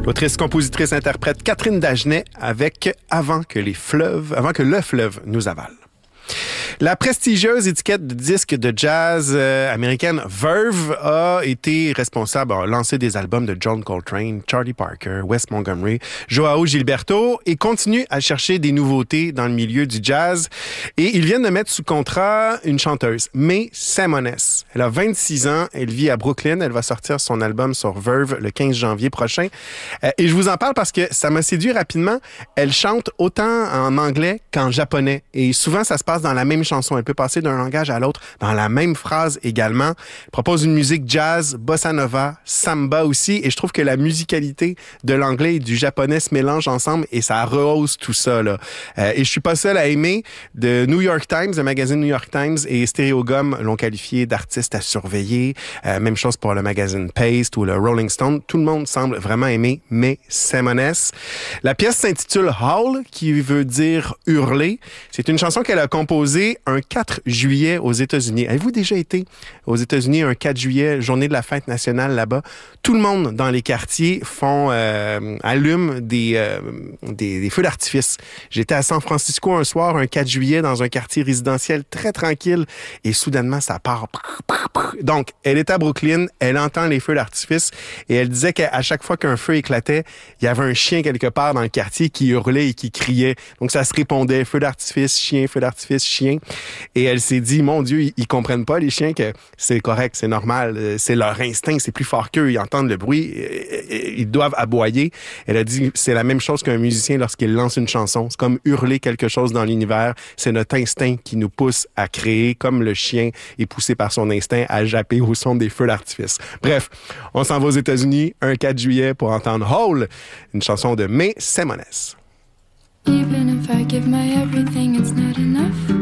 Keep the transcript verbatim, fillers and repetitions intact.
L'autrice, compositrice, interprète Catherine Dagenet avec « Avant que les fleuves, avant que le fleuve nous avale ». La prestigieuse étiquette de disques de jazz euh, américaine Verve a été responsable, a lancé des albums de John Coltrane, Charlie Parker, Wes Montgomery, Joao Gilberto et continue à chercher des nouveautés dans le milieu du jazz. Et ils viennent de mettre sous contrat une chanteuse, May Simones. Elle a vingt-six ans, elle vit à Brooklyn, elle va sortir son album sur Verve le quinze janvier prochain. Euh, et je vous en parle parce que ça m'a séduit rapidement. Elle chante autant en anglais qu'en japonais. Et souvent, ça se passe dans la même chanson. Elle peut passer d'un langage à l'autre dans la même phrase également. Elle propose une musique jazz, bossa nova, samba aussi. Et je trouve que la musicalité de l'anglais et du japonais se mélangent ensemble et ça rehausse tout ça, là. Euh, et je suis pas seul à aimer. De New York Times, le magazine New York Times et Stereogum l'ont qualifié d'artiste à surveiller. Euh, même chose pour le magazine Paste ou le Rolling Stone. Tout le monde semble vraiment aimer May Simones. La pièce s'intitule Howl, qui veut dire hurler. C'est une chanson qu'elle a composée un quatre juillet aux États-Unis. Avez-vous déjà été aux États-Unis un quatre juillet, journée de la fête nationale là-bas? Tout le monde dans les quartiers font euh, allument des, euh, des, des feux d'artifice. J'étais à San Francisco un soir, un quatre juillet, dans un quartier résidentiel très tranquille et soudainement, ça part. Donc, elle est à Brooklyn, elle entend les feux d'artifice et elle disait qu'à chaque fois qu'un feu éclatait, il y avait un chien quelque part dans le quartier qui hurlait et qui criait. Donc, ça se répondait, feu d'artifice, chien, feu d'artifice, chien. Et elle s'est dit, mon Dieu, ils, ils comprennent pas, les chiens, que c'est correct, c'est normal, c'est leur instinct, c'est plus fort qu'eux, ils entendent le bruit, ils doivent aboyer. Elle a dit, c'est la même chose qu'un musicien lorsqu'il lance une chanson. C'est comme hurler quelque chose dans l'univers. C'est notre instinct qui nous pousse à créer, comme le chien est poussé par son instinct à japper au son des feux d'artifice. Bref, on s'en va aux États-Unis un quatre juillet pour entendre Howl, une chanson de May Simones. Even if I give my everything, it's not enough.